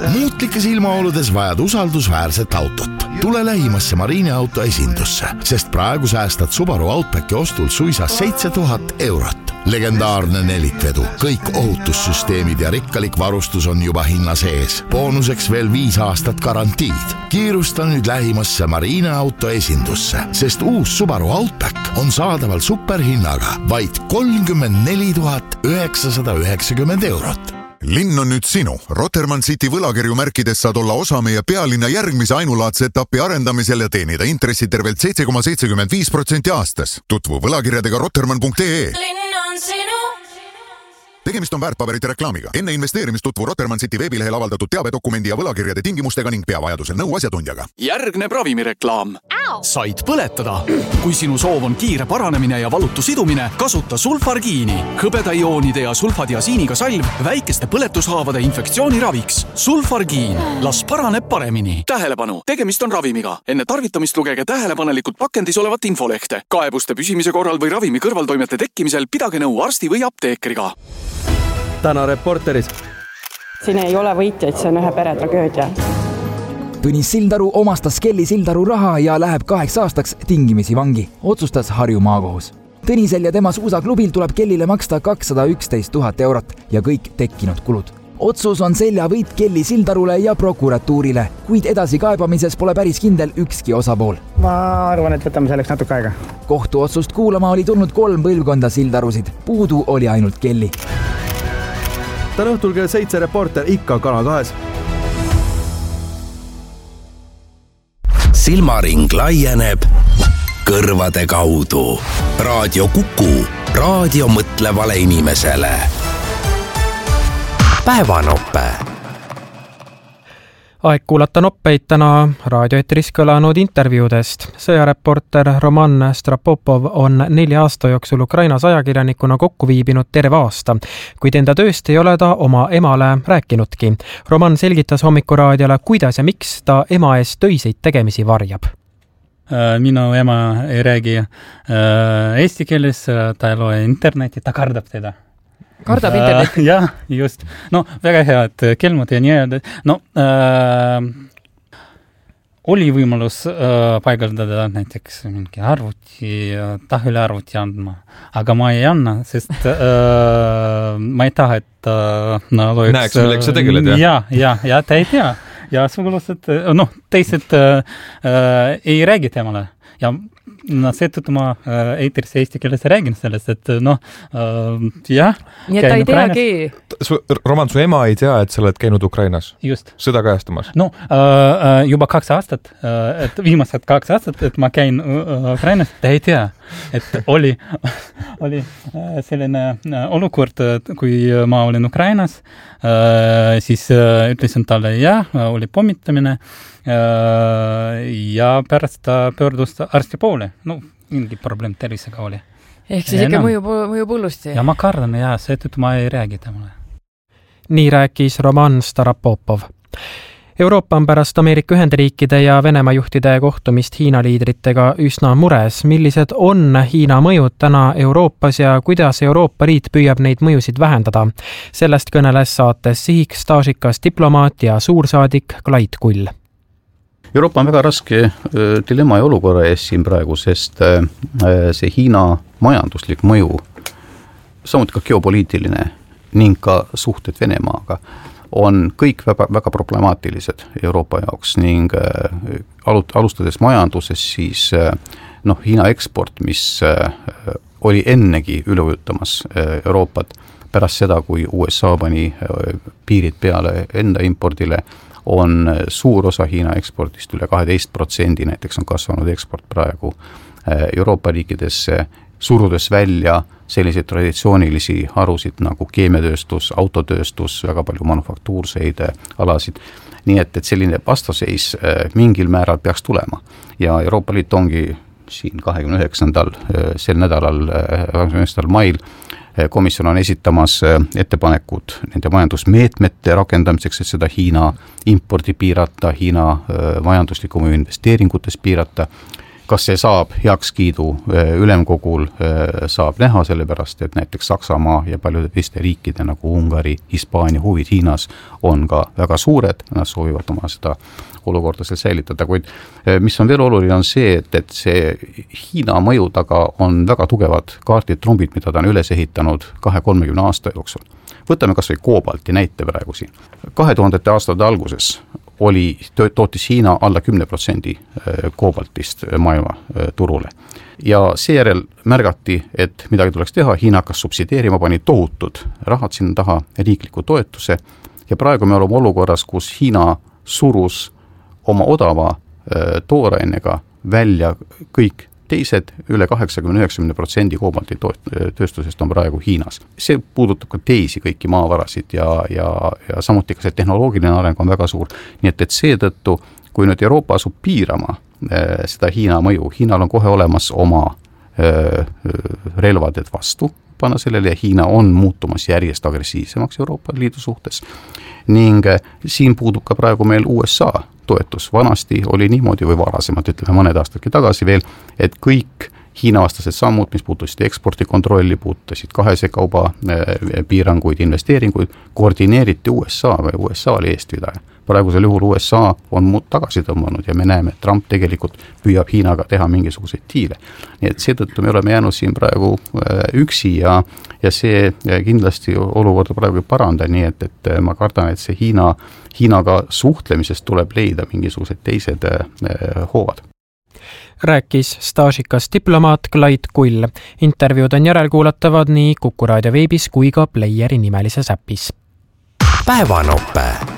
Muutlikes ilmaoludes vajad usaldusväärset autot. Tule lähimasse Marineauto esindusse, sest praegu säästad Subaru Outbacki ostul suisa 7000 eurot. Legendaarne nelikvedu, kõik ohutussüsteemid ja rikkalik varustus on juba hinna sees. Boonuseks veel 5 aastat garantiid. Kiirusta nüüd lähimasse Marineauto esindusse, sest uus Subaru Outback on saadaval superhinnaga vaid 34 990 eurot. Linn on nüüd sinu. Rotermann City võlakirju märkides saad olla osa meie pealinna järgmise ainulaadse etapi arendamisel ja teenida intressi tervelt 7,75% aastas. Tutvu võlakirjadega rotermann.ee. Linn on sinu. Tegemist on väärtpaberite reklaamiga. Enne investeerimist tutvu Rotermann City veebilehel avaldatud teabedokumendi ja võlakirjade tingimustega ning pea vajadusel nõu asjatundjaga. Järgneb ravimireklaam. Said põletada. Kui sinu soov on kiire paranemine ja valutu sidumine, kasuta sulfargiini. Hõbedaioonide ja sulfadiasiiniga salv väikeste põletushaavade infektsiooni raviks. Sulfargiin. Las paraneb paremini. Tähelepanu. Tegemist on ravimiga. Enne tarvitamist lugege tähelepanelikult pakendis olevat infolehte. Kaebuste püsimise korral või ravimi kõrvaltoimete tekkimisel pidage nõu arsti või apteekriga. Täna Reporteris. Siin ei ole võitjaid, see on ühe pere tragöödia. Tõnis Sildaru omastas Kelly Sildaru raha ja läheb 8 aastaks tingimisi vangi, otsustas Harju maakohus. Tõnisel ja tema suusaklubil tuleb Kellyle maksta 211 000 eurot ja kõik tekkinud kulud. Otsus on seljavõit Kelly Sildarule ja prokuratuurile, kuid edasi kaebamises pole päris kindel ükski osapool. Ma arvan, et võtame selleks natuke aega. Kohtuotsust kuulama oli tulnud 3 põlvkonda Sildarusid, puudu oli ainult Kelly. Täna õhtul kell 7 Reporter ikka Kanal 2. Silmaring laieneb kõrvade kaudu. Raadio Kuku, raadio mõtlevale inimesele. Päevanoppe. Aeg kuulata noppeid täna raadioeetris kõlanud intervjuudest. Sõjareporter Roman Strapopov on 4 aasta jooksul Ukrainas ajakirjanikuna kokku viibinud terve aasta, kuid enda tööst ei ole ta oma emale rääkinudki. Roman selgitas Hommikuraadiole, kuidas ja miks ta ema eest töiseid tegemisi varjab. Minu ema ei räägi eesti keeles, ta ei loe interneti, ta kardab teda. Kardab internetti? Jah, just. No, väga hea, et kelmud ja nii öelda. No, oli võimalus paigaldada näiteks mingi arvuti, tahvile arvuti andma. Aga ma ei anna, sest ma ei taha, et loeks... Näeks, milleks sa tegeled, jah? Ja ta ei tea. Ja sugulased, teised ei räägi temale. Ja seetõttu ma eetris eesti keeles räägin sellest, et jah. Nii et ta ei teagi. Roman, su ema ei tea, et sa oled käinud Ukrainas? Just. Sõda kajastamas? No, juba 2 aastat, et viimased 2 aastat, et ma käin Ukrainas, ta ei tea, et oli selline olukord, kui ma olin Ukrainas, siis ütlesin talle, oli pommitamine, ja pärast ta pöördus arsti poole. No, mingi probleem tervisega oli. Ehk siis ikka mõjub hullusti. Ja ma kardan, seetõttu ma ei räägi temale. Nii rääkis Roman Starapopov. Euroopa on pärast Ameerika Ühendriikide ja Venemaa juhtide kohtumist Hiina liidritega üsna mures. Millised on Hiina mõjud täna Euroopas ja kuidas Euroopa Liit püüab neid mõjusid vähendada? Sellest kõneles saates sihiks staažikas diplomaat ja suursaadik Klait Kull. Euroopa on väga raske dilemma ja olukorra ees siin praegu, sest see Hiina majanduslik mõju, samuti ka geopoliitiline ning ka suhted Venemaaga, on kõik väga problemaatilised Euroopa jaoks ning alustades majanduses siis Hiina eksport, mis oli ennegi ülevõjutamas Euroopat pärast seda, kui USA pani piirid peale enda impordile, on suur osa Hiina eksportist üle 12%, näiteks on kasvanud eksport praegu Euroopa riikidesse, surudes välja selliseid traditsioonilisi harusid nagu keemiatööstus, autotööstus, väga palju manufaktuurseid alasid. Nii et selline vastaseis mingil määral peaks tulema. Ja Euroopa Liit ongi siin 29. sel nädalal, 29. mail, komisjon on esitamas ettepanekud nende majandusmeetmete rakendamiseks, et seda Hiina impordi piirata, Hiina majandusliku investeeringutes piirata kas see saab heakskiidu ülemkogul, saab näha, sellepärast, et näiteks Saksamaa ja paljude teiste riikide nagu Ungari, Hispaania huvid Hiinas on ka väga suured, nad soovivad oma seda olukorda seal säilitada, kuid mis on veel oluline on see, et see Hiina mõju taga on väga tugevad kaardid, trumbid, mida ta on üles ehitanud 20-30 aasta jooksul. Võtame kas või koobalti näite praegu siin. 2000 aastate alguses tootis Hiina alla 10% koobaltist maailma turule. Ja seejärel märgati, et midagi tuleks teha, Hiina hakkas subsideerima, pani tohutud rahad sinna taha, riikliku toetuse ja praegu me oleme olukorras, kus Hiina surus oma odava toorainega välja kõik teised, üle 80-90% koobalti tööstusest on praegu Hiinas. See puudutab ka teisi kõiki maavarasid ja samuti ka see tehnoloogiline areng on väga suur. Nii et seetõttu, kui nüüd Euroopa asub piirama seda Hiina mõju, Hiinal on kohe olemas oma relvaded vastu panna sellele ja Hiina on muutumas järjest agressiivsemaks Euroopa Liidu suhtes. Ning siin puudub ka praegu meil USA toetus. Vanasti oli niimoodi või varasemalt, ütleme mõned aastadki tagasi veel, et kõik Hiina-vastased sammud, mis puutusid ekspordikontrolli, puutusid kahese kauba piiranguid, investeeringuid, koordineeriti USA või USA oli eestvidaja. Praegusel juhul USA on tagasi tõmmanud ja me näeme, et Trump tegelikult püüab Hiinaga teha mingisuguseid diile. Nii et seetõttu me oleme jäänud siin praegu üksi ja see kindlasti olukorda praegu ei paranda, nii et ma kardan, et see Hiinaga suhtlemisest tuleb leida mingisugused teised hoovad. Rääkis staažikas diplomaat Clyde Kull. Intervjuud on järelkuulatavad nii Kuku Raadio veebis kui ka Playeri nimelises äpis. Päevanope.